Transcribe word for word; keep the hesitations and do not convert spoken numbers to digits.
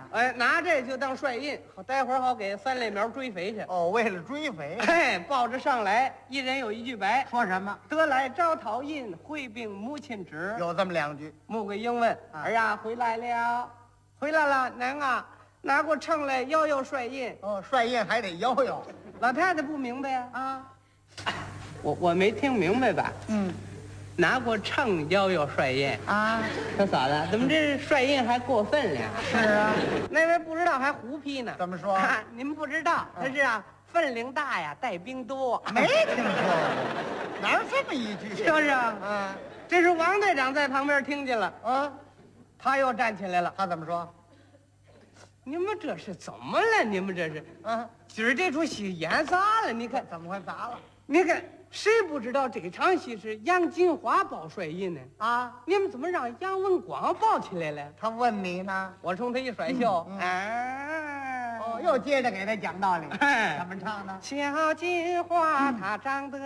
哎，拿这就当帅印，好待会儿好给三类苗追肥去。 哦，为了追肥， 嘿，抱着上来，一人有一句白， 说什么？ 得来招讨印，会并母亲旨。 有这么两句。 穆桂英问：“ 啊儿呀，回来了，回来了，娘啊，拿过秤来摇摇帅印。” 哦，帅印还得摇摇老太太不明白呀、 啊。 我我没听明白吧？ 嗯拿过秤摇摇帅印， 啊， 他嫂子，怎么这帅印还过分了？ 是啊， 那位不知道还胡批呢。 怎么说啊您不知道，他是啊，分量大呀，带兵多。 没听说过，哪有这么一句？ 是不是啊？ 啊这是王队长在旁边听见了， 啊， 他又站起来了。 他怎么说？ 你们这是怎么了？你们这是啊， 今儿这出戏演砸了？你看， 怎么会砸了？ 你看，谁不知道这场戏是杨金花报帅印呢？ 啊， 你们怎么让杨文广报起来了？ 他问你呢？ 我冲他一甩袖， 嗯嗯哎， 哦，又接着给他讲道理。 哎怎么唱呢？ 小金花她长得